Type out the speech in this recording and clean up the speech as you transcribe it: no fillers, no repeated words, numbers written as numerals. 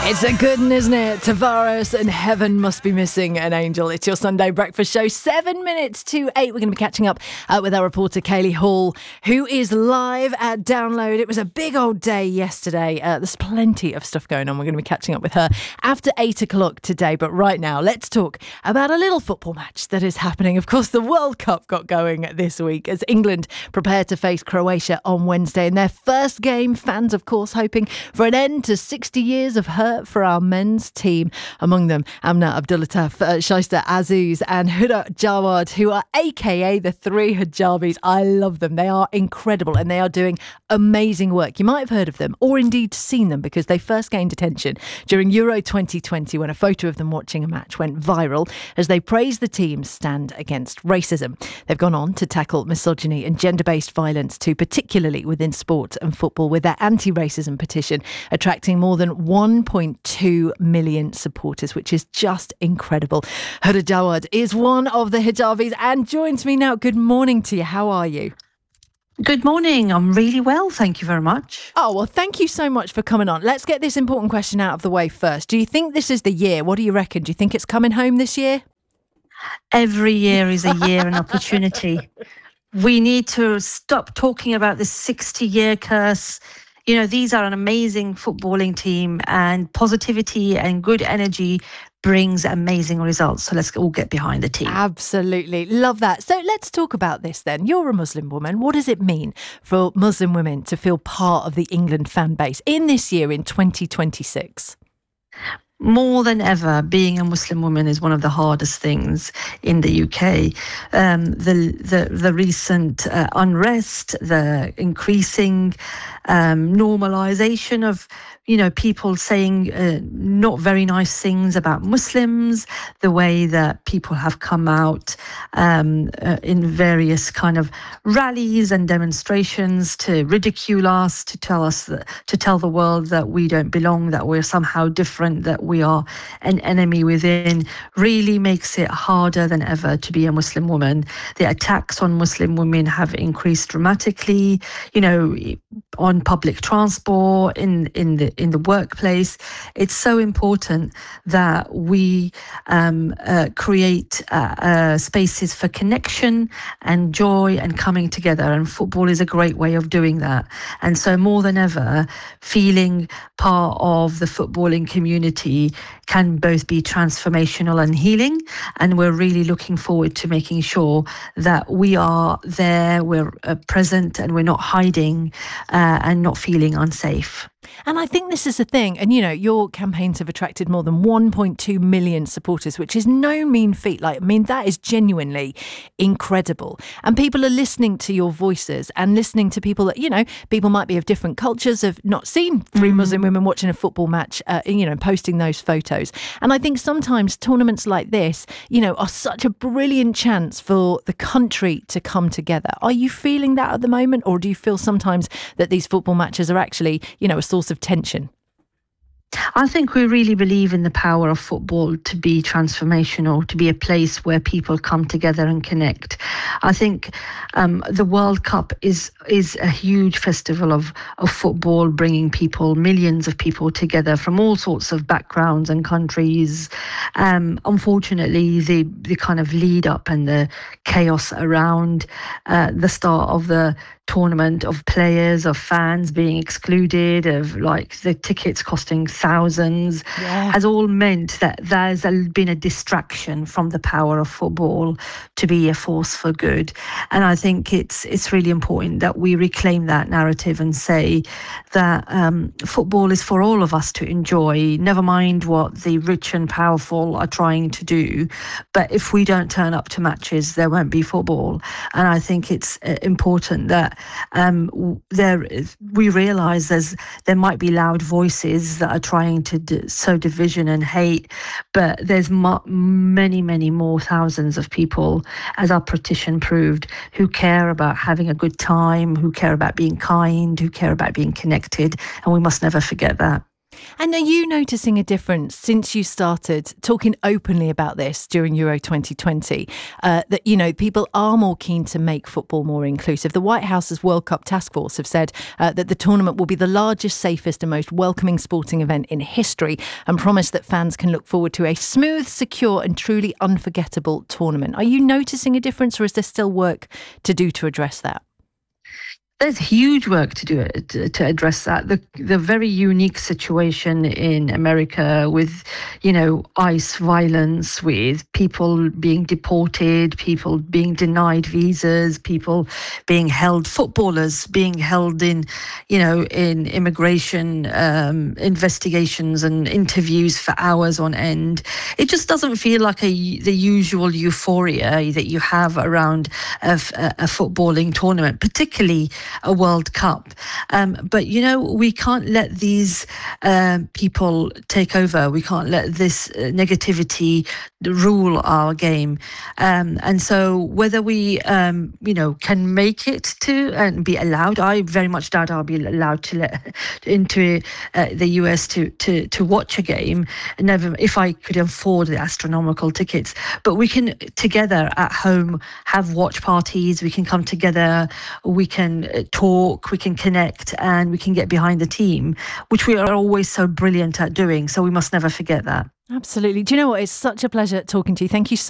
It's a good one, isn't it? Tavares and Heaven Must Be Missing an Angel. It's your Sunday breakfast show, 7 minutes to 8. We're going to be catching up with our reporter, Kaylee Hall, who is live at Download. It was a big old day yesterday. There's plenty of stuff going on. We're going to be catching up with her after 8 o'clock today. But right now, let's talk about a little football match that is happening. Of course, the World Cup got going this week as England prepare to face Croatia on Wednesday. In their first game, fans, of course, hoping for an end to 60 years of hurt for our men's team. Among them, Amna Abdullataf, Shaista Azouz and Huda Jawad, who are aka the three hijabis. I love them. They are incredible and they are doing amazing work. You might have heard of them or indeed seen them because they first gained attention during Euro 2020 when a photo of them watching a match went viral as they praised the team's stand against racism. They've gone on to tackle misogyny and gender-based violence too, particularly within sport and football, with their anti-racism petition attracting more than 1.2 million supporters, which is just incredible. Huda Jawad is one of the hijabis and joins me now. Good morning to you. How are you? Good morning. I'm really well. Thank you very much. Oh, well, thank you so much for coming on. Let's get this important question out of the way first. Do you think this is the year? What do you reckon? Do you think it's coming home this year? Every year is a year and opportunity. We need to stop talking about this 60-year curse. You know, these are an amazing footballing team and positivity and good energy brings amazing results. So let's all get behind the team. Absolutely. Love that. So let's talk about this then. You're a Muslim woman. What does it mean for Muslim women to feel part of the England fan base in this year in 2026? More than ever, being a Muslim woman is one of the hardest things in the UK. The recent unrest, the increasing normalisation of, you know, people saying not very nice things about Muslims, the way that people have come out in various kind of rallies and demonstrations to ridicule us, to tell the world that we don't belong, that we're somehow different, that we are an enemy within, really makes it harder than ever to be a Muslim woman. The attacks on Muslim women have increased dramatically, you know, on public transport, in the workplace. It's so important that we create spaces for connection and joy and coming together, and football is a great way of doing that. And so more than ever, feeling part of the footballing community can both be transformational and healing, and we're really looking forward to making sure that we are there, we're present, and we're not hiding and not feeling unsafe. And I think this is the thing. And, you know, your campaigns have attracted more than 1.2 million supporters, which is no mean feat. Like, I mean, that is genuinely incredible. And people are listening to your voices and listening to people that, you know, people might be of different cultures, have not seen three Muslim women watching a football match, you know, posting those photos. And I think sometimes tournaments like this, you know, are such a brilliant chance for the country to come together. Are you feeling that at the moment? Or do you feel sometimes that these football matches are actually, you know, a source of tension? I think we really believe in the power of football to be transformational, to be a place where people come together and connect. I think the World Cup is a huge festival of football, bringing people, millions of people together from all sorts of backgrounds and countries. Unfortunately, the kind of lead up and the chaos around the start of the tournament, of players, of fans being excluded, of like the tickets costing thousands, has all meant that there's been a distraction from the power of football to be a force for good. And I think it's really important that we reclaim that narrative and say that football is for all of us to enjoy, never mind what the rich and powerful are trying to do. But if we don't turn up to matches, there won't be football. And I think it's important that we realise there might be loud voices that are trying to sow division and hate, but there's many more thousands of people, as our petition proved, who care about having a good time, who care about being kind, who care about being connected, and we must never forget that. And are you noticing a difference since you started talking openly about this during Euro 2020, that, you know, people are more keen to make football more inclusive? The White House's World Cup Task Force have said that the tournament will be the largest, safest and most welcoming sporting event in history, and promise that fans can look forward to a smooth, secure and truly unforgettable tournament. Are you noticing a difference, or is there still work to do to address that? There's huge work to do to address that. The very unique situation in America with, you know, ICE violence, with people being deported, people being denied visas, people being held, footballers being held in, you know, in immigration investigations and interviews for hours on end. It just doesn't feel like the usual euphoria that you have around a footballing tournament, particularly a World Cup. But, you know, we can't let these people take over. We can't let this negativity rule our game. And so whether we, you know, can make it to and be allowed, I very much doubt I'll be allowed to let into the US to watch a game, never if I could afford the astronomical tickets. But we can together at home have watch parties. We can come together. We can talk, we can connect, and we can get behind the team, which we are always so brilliant at doing. So we must never forget that. Absolutely. Do you know what? It's such a pleasure talking to you. Thank you so